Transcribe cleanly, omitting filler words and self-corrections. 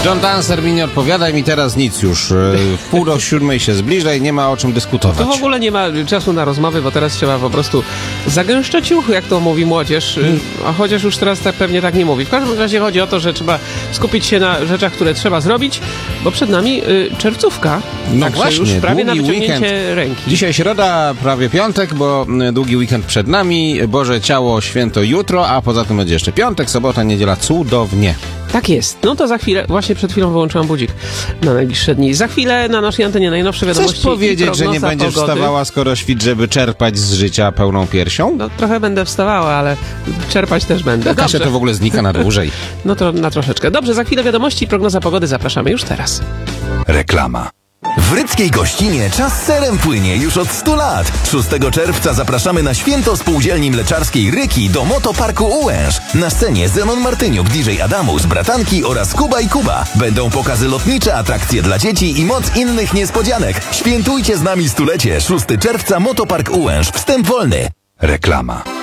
John Dancer mi nie odpowiada i mi teraz nic już. 6:30 się zbliża i nie ma o czym dyskutować. To w ogóle nie ma czasu na rozmowy, bo teraz trzeba po prostu zagęszczać ciuchy, jak to mówi młodzież, a chociaż już teraz pewnie tak nie mówi. W każdym razie chodzi o to, że trzeba skupić się na rzeczach, które trzeba zrobić, bo przed nami czerwcówka. No Także właśnie, już prawie na długi wyciągnięcie weekend. ręki. Dzisiaj środa, prawie piątek, bo długi weekend przed nami, Boże Ciało, święto jutro, a poza tym będzie jeszcze piątek, sobota, niedziela, cudownie. Tak jest. No to za chwilę, właśnie przed chwilą wyłączyłam budzik na najbliższe dni. Za chwilę na naszej antenie najnowsze wiadomości. Chcesz powiedzieć, że nie będziesz pogody. wstawała skoro świt, żeby czerpać z życia pełną piersią? No trochę będę wstawała, ale czerpać też będę. Kasia to w ogóle znika na dłużej. No to na troszeczkę. Dobrze, za chwilę wiadomości i prognoza pogody. Zapraszamy już teraz. Reklama. W Rydzkiej Gościnie czas serem płynie już od 100 lat. 6 czerwca zapraszamy na święto spółdzielni mleczarskiej Ryki do Motoparku Ułęż. Na scenie Zenon Martyniuk, DJ Adamus, Bratanki oraz Kuba i Kuba. Będą pokazy lotnicze, atrakcje dla dzieci i moc innych niespodzianek. Świętujcie z nami stulecie. 6 czerwca Motopark Ułęż. Wstęp wolny. Reklama.